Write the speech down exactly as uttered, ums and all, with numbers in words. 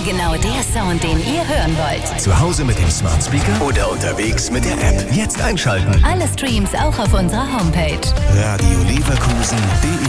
genau der Sound, den ihr hören wollt. Zu Hause mit dem Smart Speaker oder unterwegs mit der App. Jetzt einschalten. Alle Streams auch auf unserer Homepage. Radio Leverkusen punkt de